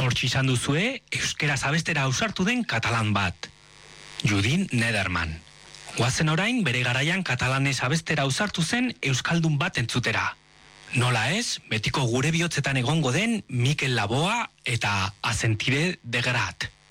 Hortxe izan duzue, euskera abestera ausartu den katalan bat. Judin Nederman. Guazen orain, bere garaian katalanez abestera ausartu zen euskaldun bat entzutera. Nola ez, betiko gure bihotzetan egongo den Mikel Laboa eta Asentire de Grat.